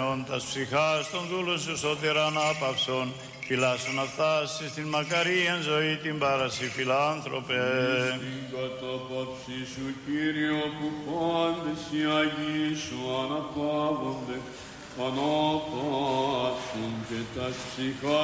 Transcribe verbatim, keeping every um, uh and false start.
παρθένων τας ψυχάς των δούλων σου σώτερα ανάπαυσον, φυλάσσον αυτάς στην μακαρίαν ζωή την πάραση φιλάνθρωπε. Στην κατάπαυση σου, Κύριε, που πάντες οι Αγίοι σου αναπαύονται, αναπαύσουν και τας ψυχάς